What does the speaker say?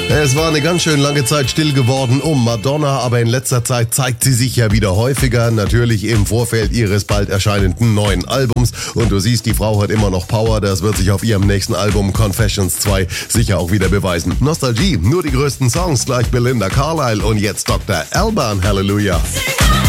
Es war eine ganz schön lange Zeit still geworden um Madonna, aber in letzter Zeit zeigt sie sich ja wieder häufiger, natürlich im Vorfeld ihres bald erscheinenden neuen Albums. Und du siehst, die Frau hat immer noch Power, das wird sich auf ihrem nächsten Album Confessions 2 sicher auch wieder beweisen. Nostalgie, nur die größten Songs, gleich Belinda Carlisle und jetzt Dr. Alban, Hallelujah.